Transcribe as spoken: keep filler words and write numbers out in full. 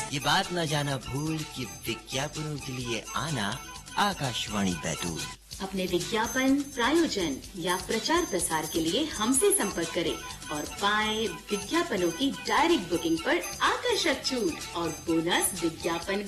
ये बात न जाना भूल कि विज्ञापनों के लिए आना आकाशवाणी बैतूल। अपने विज्ञापन, प्रायोजन या प्रचार प्रसार के लिए हमसे संपर्क करें और पाएं विज्ञापनों की डायरेक्ट बुकिंग पर आकर्षक छूट और बोनस विज्ञापन